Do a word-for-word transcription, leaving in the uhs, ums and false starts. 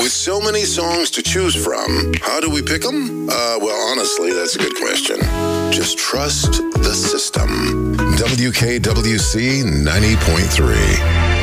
With so many songs to choose from, how do we pick them? Uh, well, honestly, that's a good question. Just trust the system. W K W C ninety point three.